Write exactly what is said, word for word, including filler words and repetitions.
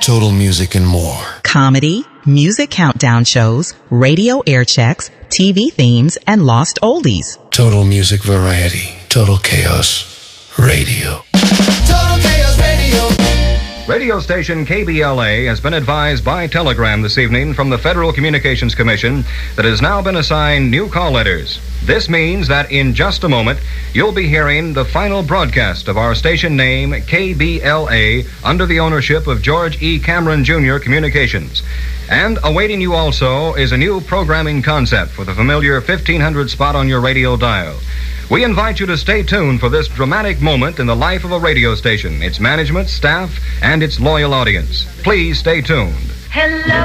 Total Music and more. Comedy, music countdown shows, radio air checks, T V themes, and lost oldies. Total Music Variety. Total Chaos Radio. Total Chaos Radio. Radio station K B L A has been advised by telegram this evening from the Federal Communications Commission that has now been assigned new call letters. This means that in just a moment, you'll be hearing the final broadcast of our station name, K B L A, under the ownership of George E. Cameron Junior Communications. And awaiting you also is a new programming concept for the familiar fifteen hundred spot on your radio dial. We invite you to stay tuned for this dramatic moment in the life of a radio station, its management, staff, and its loyal audience. Please stay tuned. Hello.